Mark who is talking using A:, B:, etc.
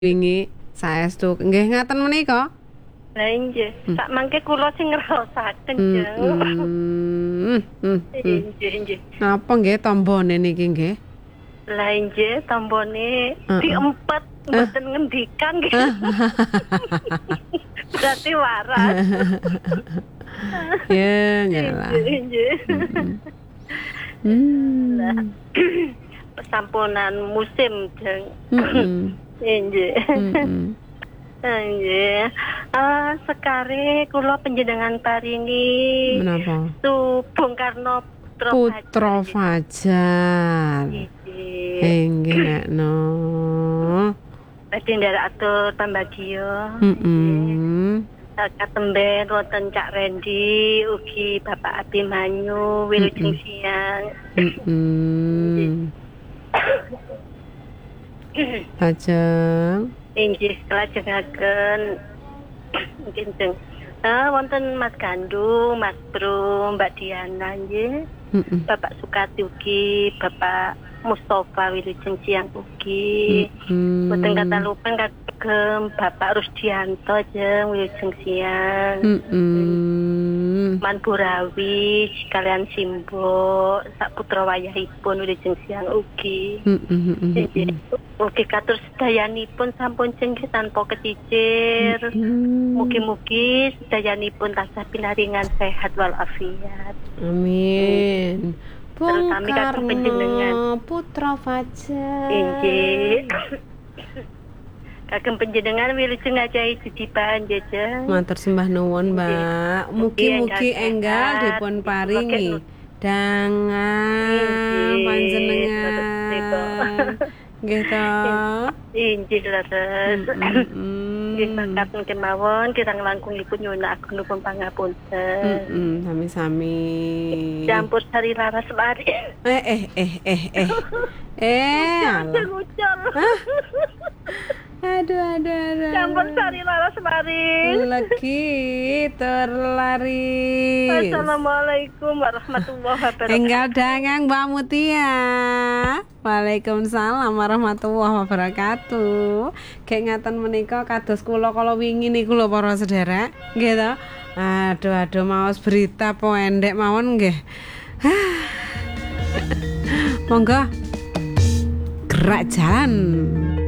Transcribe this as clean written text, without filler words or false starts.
A: wingi saestu nggih ngaten menika.
B: Lah nggih, sak mangke kula sing ngrasakaken jeng. Nggih.
A: Napa nggih tombone niki nggih?
B: Lah nggih tombone diempet mboten ngendikan nggih. Berarti waras.
A: Ya, ngalah.
B: Nggih. Pesampunan musim jeng. Nggih. Nggih. Sekare kula panjenengan paringi.
A: Menapa?
B: Su Bung Karno
A: Putra Fajar. Nggih nekno.
B: Badhe nderek atur pambagio. Katemben wonten Cak Rendi ugi Bapak Abimanyu Wilujeng Siang.
A: Lajeng
B: Inggih kelajengaken kinjeng. Wonten Mas Gandu, Mas Bro, Mbak Diana nggih. Bapak Sukati ugi, Bapak Mustafa Wilujeng Siang ugi. Boten katalupen kagem Bapak Rusdianto jeung Wilujeng Siang. Man Burawi kalian Simbo sak putra wayahipun Wilujeng Siang ugi. Ugi katur sedayanipun sampun cenggih tanpa kecicir. Mugi-mugi sedayanipun tansah pinaringan sehat walafiat.
A: Amin. Bung
B: Kami kagem panjenengan
A: Putra Fajar.
B: Inggih. Kagem panjenengan wilujeng ngajahi judiban jejeng.
A: Matur sembah nuwun, Mbak. Mugi-mugi enggal dipun paringi dangan panjenengan. Nggih to.
B: Inggih leres. Nggih mangkat kemawon kirang langkungipun nyuwun agungipun pangapunten.
A: Sami-sami.
B: Campur sari laras mari. Ngucul.
A: Aduh.
B: Campur sari laras mari.
A: Lagi terlaris.
B: Assalamualaikum warahmatullahi wabarakatuh.
A: Enggal dangang Mbak Mutia. Waalaikumsalam warahmatullahi wabarakatuh. Kayak ngaten menika kados kula kala wingi niku lho para sederek, nggih to? Aduh maos berita pendek mawon nggih. Monggo gerak jalan.